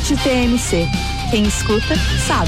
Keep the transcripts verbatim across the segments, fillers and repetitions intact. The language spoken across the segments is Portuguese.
T M C. Quem escuta, sabe.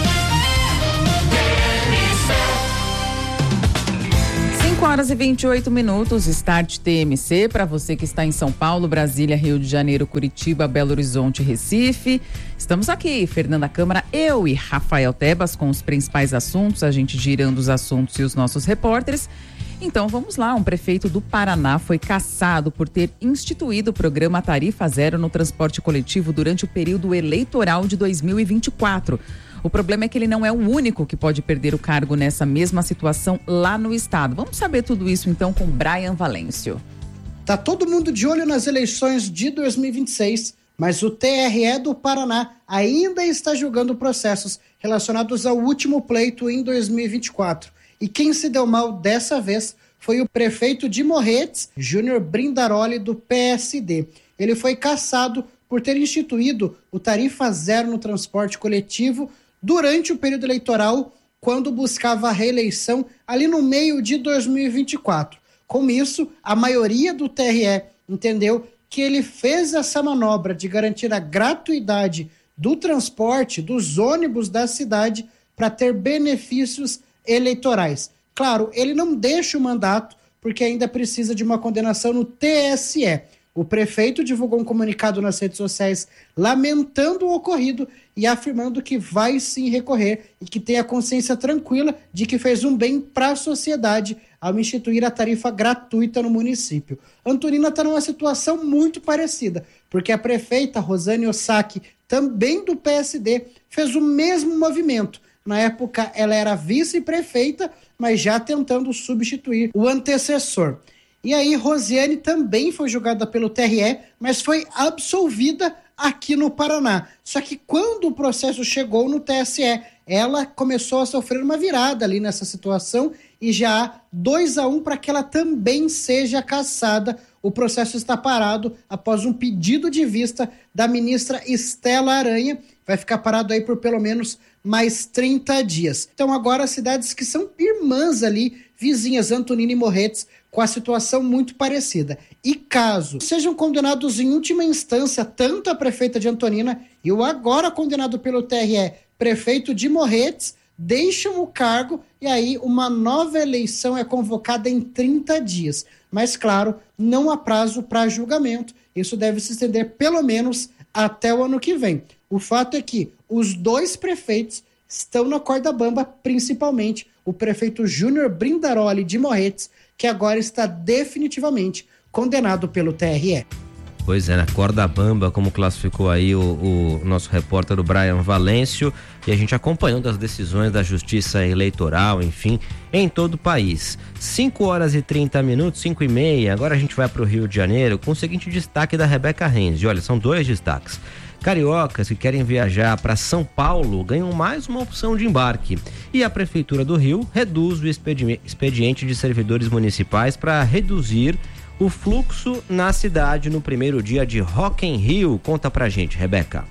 cinco horas e vinte e oito minutos, Start T M C, para você que está em São Paulo, Brasília, Rio de Janeiro, Curitiba, Belo Horizonte, Recife. Estamos aqui, Fernanda Câmara, eu e Rafael Tebas, com os principais assuntos, a gente girando os assuntos e os nossos repórteres. Então vamos lá, um prefeito do Paraná foi cassado por ter instituído o programa Tarifa Zero no transporte coletivo durante o período eleitoral de dois mil e vinte e quatro. O problema é que ele não é o único que pode perder o cargo nessa mesma situação lá no estado. Vamos saber tudo isso então com Brian Valêncio. Tá todo mundo de olho nas eleições de dois mil e vinte e seis, mas o T R E do Paraná ainda está julgando processos relacionados ao último pleito em dois mil e vinte e quatro. E quem se deu mal dessa vez foi o prefeito de Morretes, Júnior Brindaroli, do P S D. Ele foi cassado por ter instituído o Tarifa Zero no transporte coletivo durante o período eleitoral, quando buscava a reeleição ali no meio de dois mil e vinte e quatro. Com isso, a maioria do T R E entendeu que ele fez essa manobra de garantir a gratuidade do transporte dos ônibus da cidade para ter benefícios eleitorais. Claro, ele não deixa o mandato porque ainda precisa de uma condenação no T S E. O prefeito divulgou um comunicado nas redes sociais lamentando o ocorrido e afirmando que vai sim recorrer e que tem a consciência tranquila de que fez um bem para a sociedade ao instituir a tarifa gratuita no município. Antonina está numa situação muito parecida, porque a prefeita Rosane Ossaki, também do P S D, fez o mesmo movimento. Na época, ela era vice-prefeita, mas já tentando substituir o antecessor. E aí, Rosiane também foi julgada pelo T R E, mas foi absolvida aqui no Paraná. Só que quando o processo chegou no T S E, ela começou a sofrer uma virada ali nessa situação e já há dois a um para que ela também seja cassada. O processo está parado após um pedido de vista da ministra Estela Aranha. Vai ficar parado aí por pelo menos mais trinta dias. Então agora cidades que são irmãs ali, vizinhas, Antonina e Morretes, com a situação muito parecida. E caso sejam condenados em última instância, tanto a prefeita de Antonina e o agora condenado pelo T R E, prefeito de Morretes, deixam o cargo e aí uma nova eleição é convocada em trinta dias. Mas claro, não há prazo para julgamento. Isso deve se estender pelo menos até o ano que vem. O fato é que os dois prefeitos estão na corda bamba, principalmente o prefeito Júnior Brindaroli de Morretes, que agora está definitivamente condenado pelo T R E. Pois é, na corda bamba, como classificou aí o, o nosso repórter, o Brian Valêncio, e a gente acompanhando as decisões da Justiça Eleitoral, enfim, em todo o país. cinco horas e trinta minutos, cinco e meia, agora a gente vai para o Rio de Janeiro com o seguinte destaque da Rebeca Renzi. Olha, são dois destaques. Cariocas que querem viajar para São Paulo ganham mais uma opção de embarque. E a Prefeitura do Rio reduz o expediente de servidores municipais para reduzir o fluxo na cidade no primeiro dia de Rock in Rio. Conta pra gente, Rebeca.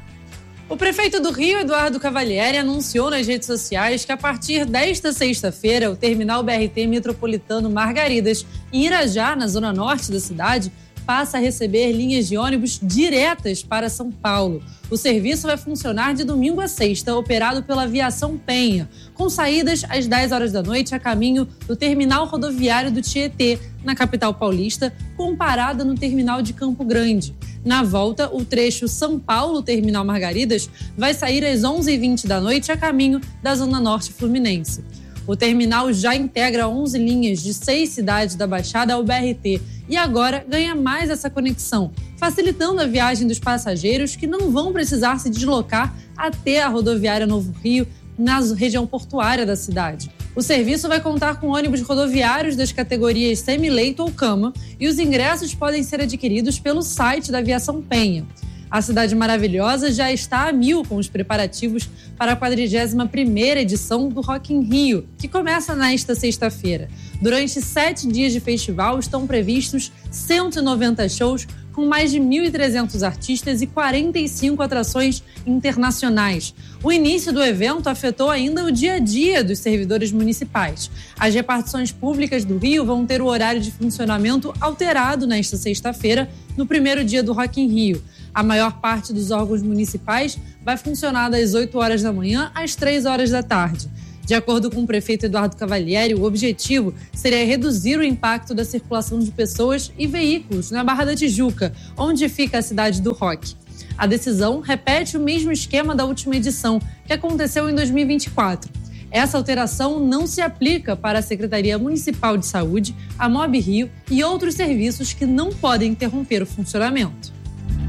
O prefeito do Rio, Eduardo Cavalieri, anunciou nas redes sociais que a partir desta sexta-feira o terminal B R T Metropolitano Margaridas, em Irajá, na zona norte da cidade, passa a receber linhas de ônibus diretas para São Paulo. O serviço vai funcionar de domingo a sexta, operado pela Aviação Penha, com saídas às dez horas da noite a caminho do terminal rodoviário do Tietê, na capital paulista, com parada no terminal de Campo Grande. Na volta, o trecho São Paulo-Terminal Margaridas vai sair às onze e vinte da noite a caminho da Zona Norte Fluminense. O terminal já integra onze linhas de seis cidades da Baixada ao B R T e agora ganha mais essa conexão, facilitando a viagem dos passageiros que não vão precisar se deslocar até a rodoviária Novo Rio, na região portuária da cidade. O serviço vai contar com ônibus rodoviários das categorias semi-leito ou cama e os ingressos podem ser adquiridos pelo site da Aviação Penha. A Cidade Maravilhosa já está a mil com os preparativos para a quadrigésima primeira edição do Rock in Rio, que começa nesta sexta-feira. Durante sete dias de festival estão previstos cento e noventa shows com mais de mil e trezentos artistas e quarenta e cinco atrações internacionais. O início do evento afetou ainda o dia a dia dos servidores municipais. As repartições públicas do Rio vão ter o horário de funcionamento alterado nesta sexta-feira, no primeiro dia do Rock in Rio. A maior parte dos órgãos municipais vai funcionar das oito horas da manhã às três horas da tarde. De acordo com o prefeito Eduardo Cavalieri, o objetivo seria reduzir o impacto da circulação de pessoas e veículos na Barra da Tijuca, onde fica a cidade do rock. A decisão repete o mesmo esquema da última edição, que aconteceu em dois mil e vinte e quatro. Essa alteração não se aplica para a Secretaria Municipal de Saúde, a Mob Rio e outros serviços que não podem interromper o funcionamento.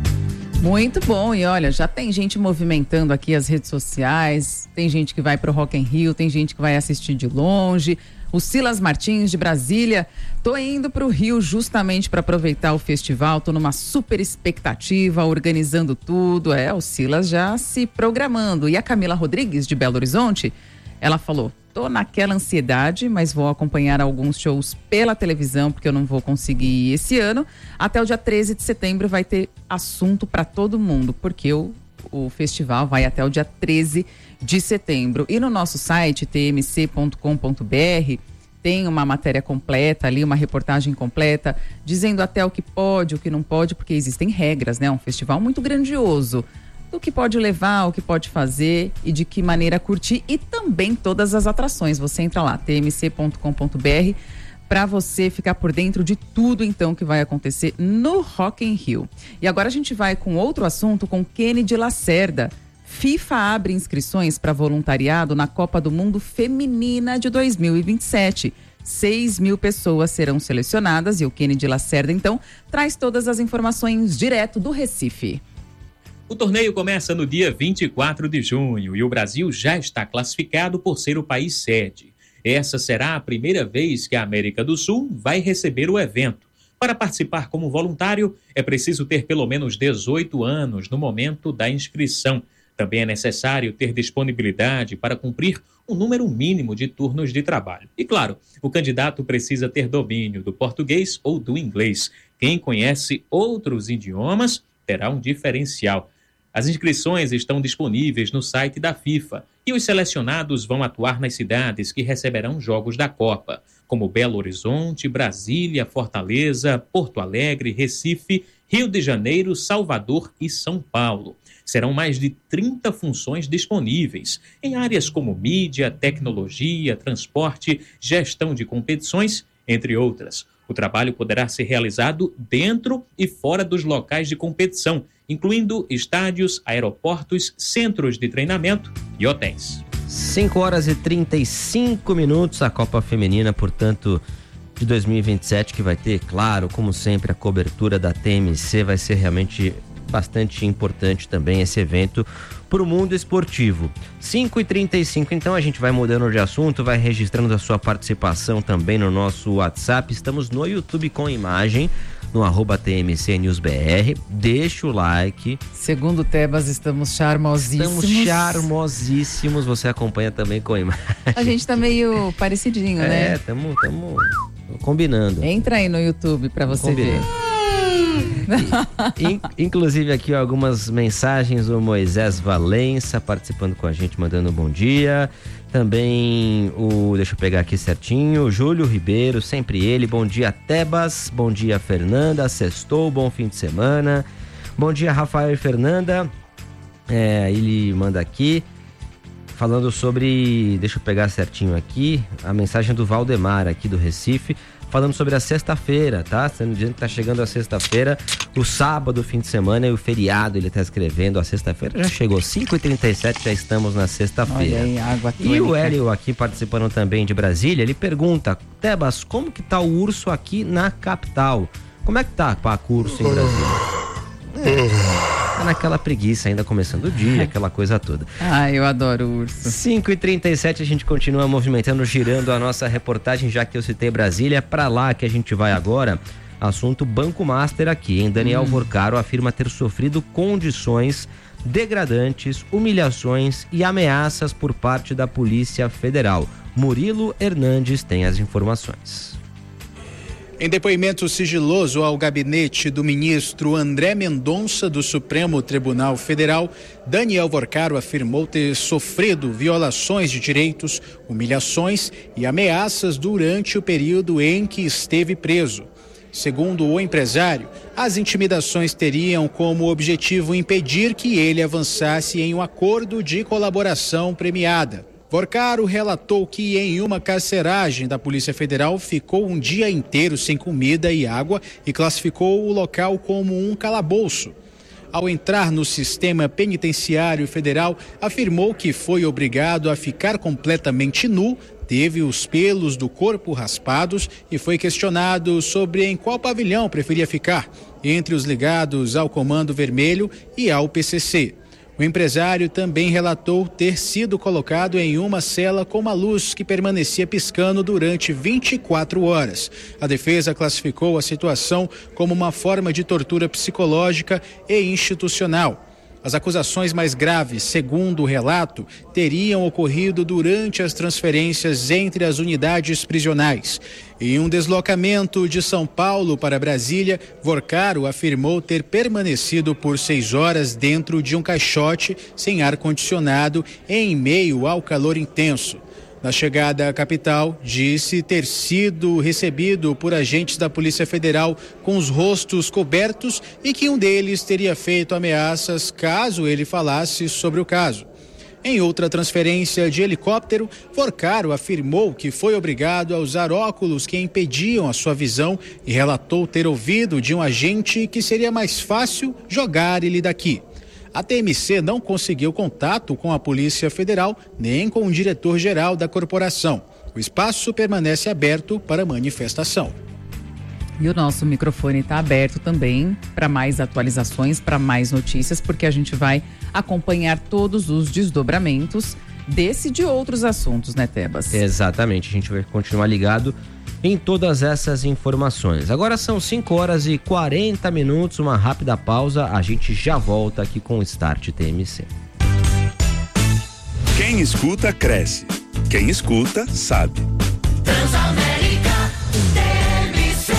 Muito bom, e olha, já tem gente movimentando aqui as redes sociais, tem gente que vai pro Rock in Rio, tem gente que vai assistir de longe. O Silas Martins de Brasília, tô indo pro Rio justamente para aproveitar o festival, tô numa super expectativa, organizando tudo. É, o Silas já se programando. E a Camila Rodrigues de Belo Horizonte, ela falou: tô naquela ansiedade, mas vou acompanhar alguns shows pela televisão, porque eu não vou conseguir ir esse ano. Até o dia treze de setembro vai ter assunto para todo mundo, porque o, o festival vai até o dia treze de setembro. E no nosso site, t m c ponto com ponto b r, tem uma matéria completa ali, uma reportagem completa, dizendo até o que pode, o que não pode, porque existem regras, né? Um festival muito grandioso. Do que pode levar, o que pode fazer e de que maneira curtir, e também todas as atrações. Você entra lá, t m c ponto com ponto b r, para você ficar por dentro de tudo então que vai acontecer no Rock in Rio. E agora a gente vai com outro assunto, com Kennedy Lacerda. FIFA abre inscrições para voluntariado na Copa do Mundo Feminina de dois mil e vinte e sete. seis mil pessoas serão selecionadas e o Kennedy Lacerda então traz todas as informações direto do Recife. O torneio começa no dia vinte e quatro de junho e o Brasil já está classificado por ser o país sede. Essa será a primeira vez que a América do Sul vai receber o evento. Para participar como voluntário, é preciso ter pelo menos dezoito anos no momento da inscrição. Também é necessário ter disponibilidade para cumprir um número mínimo de turnos de trabalho. E claro, o candidato precisa ter domínio do português ou do inglês. Quem conhece outros idiomas terá um diferencial. As inscrições estão disponíveis no site da FIFA e os selecionados vão atuar nas cidades que receberão jogos da Copa, como Belo Horizonte, Brasília, Fortaleza, Porto Alegre, Recife, Rio de Janeiro, Salvador e São Paulo. Serão mais de trinta funções disponíveis em áreas como mídia, tecnologia, transporte, gestão de competições, entre outras. O trabalho poderá ser realizado dentro e fora dos locais de competição, incluindo estádios, aeroportos, centros de treinamento e hotéis. cinco horas e trinta e cinco minutos, a Copa Feminina, portanto, de dois mil e vinte e sete, que vai ter, claro, como sempre, a cobertura da T M C. Vai ser realmente bastante importante também esse evento para o mundo esportivo. cinco e trinta e cinco, então a gente vai mudando de assunto, vai registrando a sua participação também no nosso WhatsApp. Estamos no YouTube com imagem, no arroba T M C News B R. Deixa o like. Segundo o Tebas, estamos charmosíssimos. Estamos charmosíssimos. Você acompanha também com imagem. A gente tá meio parecidinho, é, né? É, estamos combinando. Entra aí no YouTube para você ver. In, inclusive aqui ó, algumas mensagens, o Moisés Valença participando com a gente, mandando um bom dia. Também o, deixa eu pegar aqui certinho, o Júlio Ribeiro, sempre ele, bom dia Tebas, bom dia Fernanda, sextou, bom fim de semana. Bom dia Rafael e Fernanda, é, ele manda aqui, falando sobre, deixa eu pegar certinho aqui, a mensagem do Valdemar aqui do Recife, falando sobre a sexta-feira, tá? Dizendo que tá chegando a sexta-feira, o sábado, fim de semana e o feriado, ele tá escrevendo, a sexta-feira já chegou, cinco e trinta e sete, já estamos na sexta-feira. Olha aí, água tônica. E o Hélio aqui participando também de Brasília, ele pergunta, Tebas, como que tá o urso aqui na capital? Como é que tá para curso em Brasília? Tá naquela preguiça ainda começando o dia, aquela coisa toda. Ah, eu adoro o urso. cinco e trinta e sete, a gente continua movimentando, girando a nossa reportagem, já que eu citei Brasília, para lá que a gente vai agora. Assunto Banco Master aqui, hein? Daniel hum. Vorcaro afirma ter sofrido condições degradantes, humilhações e ameaças por parte da Polícia Federal. Murilo Hernandes tem as informações. Em depoimento sigiloso ao gabinete do ministro André Mendonça do Supremo Tribunal Federal, Daniel Vorcaro afirmou ter sofrido violações de direitos, humilhações e ameaças durante o período em que esteve preso. Segundo o empresário, as intimidações teriam como objetivo impedir que ele avançasse em um acordo de colaboração premiada. Vorcaro relatou que em uma carceragem da Polícia Federal ficou um dia inteiro sem comida e água e classificou o local como um calabouço. Ao entrar no sistema penitenciário federal, afirmou que foi obrigado a ficar completamente nu, teve os pelos do corpo raspados e foi questionado sobre em qual pavilhão preferia ficar, entre os ligados ao Comando Vermelho e ao P C C. O empresário também relatou ter sido colocado em uma cela com uma luz que permanecia piscando durante vinte e quatro horas. A defesa classificou a situação como uma forma de tortura psicológica e institucional. As acusações mais graves, segundo o relato, teriam ocorrido durante as transferências entre as unidades prisionais. Em um deslocamento de São Paulo para Brasília, Vorcaro afirmou ter permanecido por seis horas dentro de um caixote sem ar-condicionado em meio ao calor intenso. Na chegada à capital, disse ter sido recebido por agentes da Polícia Federal com os rostos cobertos e que um deles teria feito ameaças caso ele falasse sobre o caso. Em outra transferência de helicóptero, Vorcaro afirmou que foi obrigado a usar óculos que impediam a sua visão e relatou ter ouvido de um agente que seria mais fácil jogar ele daqui. A T M C não conseguiu contato com a Polícia Federal nem com o diretor-geral da corporação. O espaço permanece aberto para manifestação. E o nosso microfone está aberto também para mais atualizações, para mais notícias, porque a gente vai acompanhar todos os desdobramentos desse e de outros assuntos, né, Tebas? Exatamente, a gente vai continuar ligado em todas essas informações. Agora são cinco horas e quarenta minutos, uma rápida pausa, a gente já volta aqui com o Start T M C. Quem escuta, cresce. Quem escuta, sabe. Transamérica T M C.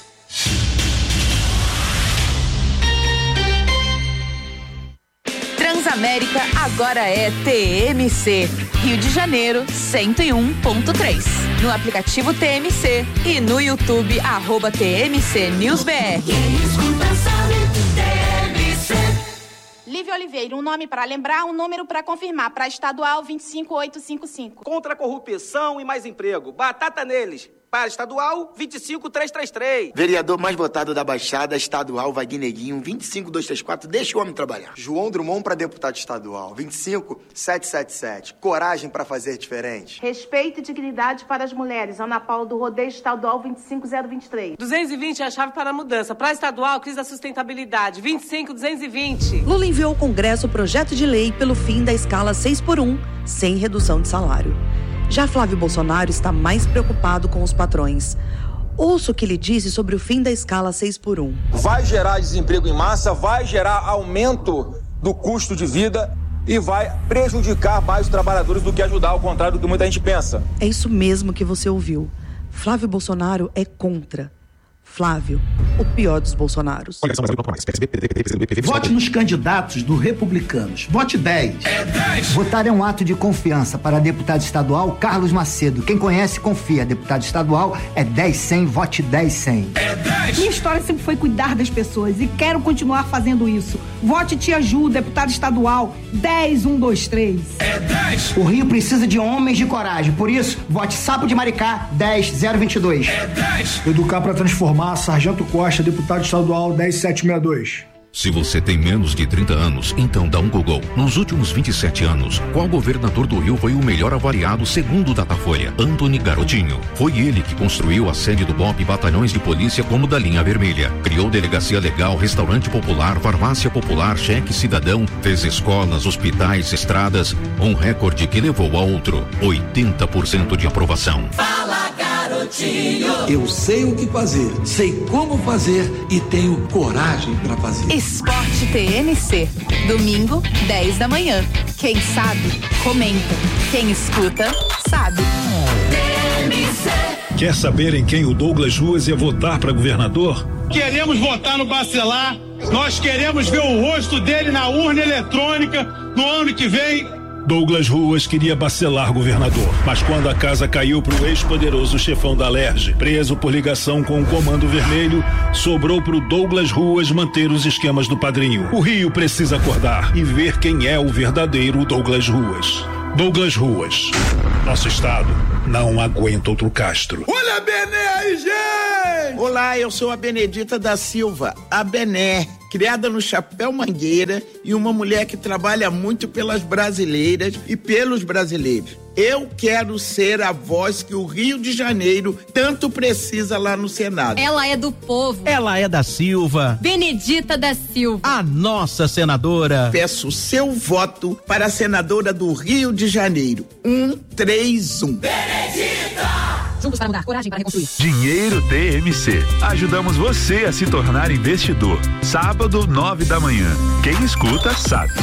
Transamérica agora é T M C. Rio de Janeiro, cento e um ponto três. No aplicativo T M C e no YouTube, arroba T M C News B R. Quem escuta sabe, T M C. Lívia Oliveira, um nome para lembrar, um número para confirmar. Para estadual, vinte e cinco mil oitocentos e cinquenta e cinco. Contra a corrupção e mais emprego. Batata neles. Para estadual, vinte e cinco mil trezentos e trinta e três. Vereador mais votado da Baixada, estadual, Vagneguinho, vinte e cinco mil duzentos e trinta e quatro. Deixa o homem trabalhar. João Drummond para deputado estadual, vinte e cinco mil setecentos e setenta e sete. Coragem para fazer diferente. Respeito e dignidade para as mulheres. Ana Paula do Rodeio, estadual, vinte e cinco mil vinte e três. duzentos e vinte é a chave para a mudança. Para estadual, crise da sustentabilidade, vinte e cinco mil duzentos e vinte. Lula enviou ao Congresso o projeto de lei pelo fim da escala seis por um, sem redução de salário. Já Flávio Bolsonaro está mais preocupado com os patrões. Ouça o que ele disse sobre o fim da escala seis por um. Vai gerar desemprego em massa, vai gerar aumento do custo de vida e vai prejudicar mais os trabalhadores do que ajudar, ao contrário do que muita gente pensa. É isso mesmo que você ouviu. Flávio Bolsonaro é contra. Flávio, o pior dos Bolsonaros. Vote nos candidatos do Republicanos. Vote dez. É dez. Votar é um ato de confiança. Para deputado estadual, Carlos Macedo. Quem conhece, confia. Deputado estadual é dez cem. Vote dez cem. É dez. Minha história sempre foi cuidar das pessoas e quero continuar fazendo isso. Vote Tia Ju, deputado estadual, dez um dois três. É dez. O Rio precisa de homens de coragem. Por isso, vote Sapo de Maricá, dez zero vinte e dois. É dez. Educar para transformar. Sargento Costa, deputado estadual, dez sete sessenta e dois. Se você tem menos de trinta anos, então dá um Google. Nos últimos vinte e sete anos, qual governador do Rio foi o melhor avaliado segundo o Datafolha? Antony Garotinho. Foi ele que construiu a sede do B O P e batalhões de polícia como da linha vermelha. Criou delegacia legal, restaurante popular, farmácia popular, cheque cidadão, fez escolas, hospitais, estradas. Um recorde que levou a outro. oitenta por cento de aprovação. Fala, Garotinho. Eu sei o que fazer, sei como fazer e tenho coragem para fazer. Esporte T M C. Domingo, dez da manhã. Quem sabe, comenta. Quem escuta, sabe. T M C. Quer saber em quem o Douglas Ruas ia votar para governador? Queremos votar no Bacelar. Nós queremos ver o rosto dele na urna eletrônica no ano que vem. Douglas Ruas queria Bacelar governador, mas quando a casa caiu pro ex-poderoso chefão da Alerj, preso por ligação com o Comando Vermelho, sobrou pro Douglas Ruas manter os esquemas do padrinho. O Rio precisa acordar e ver quem é o verdadeiro Douglas Ruas. Douglas Ruas. Nosso estado não aguenta outro Castro. Olha a Bené aí, gente! Olá, eu sou a Benedita da Silva, a Bené, criada no Chapéu Mangueira e uma mulher que trabalha muito pelas brasileiras e pelos brasileiros. Eu quero ser a voz que o Rio de Janeiro tanto precisa lá no Senado. Ela é do povo. Ela é da Silva. Benedita da Silva. A nossa senadora. Peço seu voto para a senadora do Rio de Janeiro. Um, três, um. Benedita! Juntos para mudar, coragem para reconstruir. Dinheiro T M C. Ajudamos você a se tornar investidor. Sábado, nove da manhã. Quem escuta, sabe.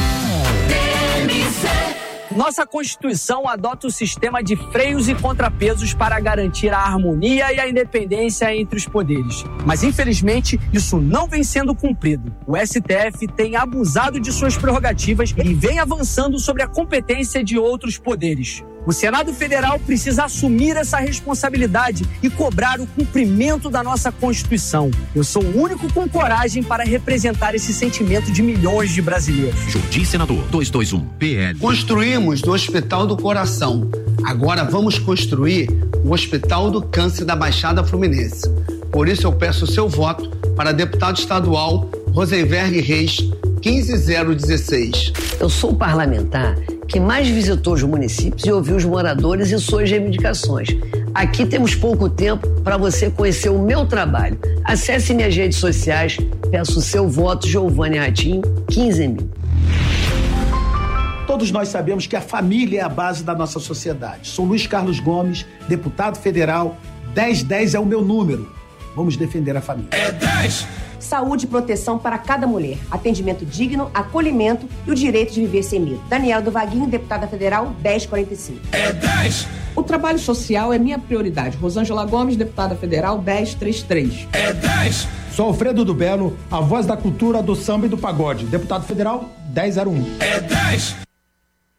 T M C. Nossa Constituição adota o sistema de freios e contrapesos para garantir a harmonia e a independência entre os poderes. Mas, infelizmente, isso não vem sendo cumprido. O S T F tem abusado de suas prerrogativas e vem avançando sobre a competência de outros poderes. O Senado Federal precisa assumir essa responsabilidade e cobrar o cumprimento da nossa Constituição. Eu sou o único com coragem para representar esse sentimento de milhões de brasileiros. Jordi Senador, dois dois um, P L. Construímos o Hospital do Coração. Agora vamos construir o Hospital do Câncer da Baixada Fluminense. Por isso eu peço o seu voto para deputado estadual Rosenberg Reis, quinze zero dezesseis. Eu sou o parlamentar que mais visitou os municípios e ouviu os moradores e suas reivindicações. Aqui temos pouco tempo para você conhecer o meu trabalho. Acesse minhas redes sociais, peço o seu voto, Giovanni Ratinho, quinze mil. Todos nós sabemos que a família é a base da nossa sociedade. Sou Luiz Carlos Gomes, deputado federal, dez dez é o meu número. Vamos defender a família. É dez! Saúde e proteção para cada mulher. Atendimento digno, acolhimento e o direito de viver sem medo. Daniela do Vaguinho, deputada federal, dez quarenta e cinco. É dez! O trabalho social é minha prioridade. Rosângela Gomes, deputada federal, dez trinta e três. É dez! Sou Alfredo do Belo, a voz da cultura, do samba e do pagode. Deputado federal, dez zero um. É dez!